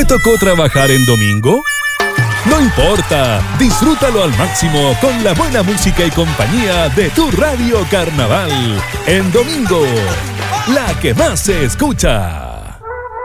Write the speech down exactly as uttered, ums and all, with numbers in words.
¿Te tocó trabajar en domingo? No importa, disfrútalo al máximo con la buena música y compañía de tu Radio Carnaval en domingo, la que más se escucha.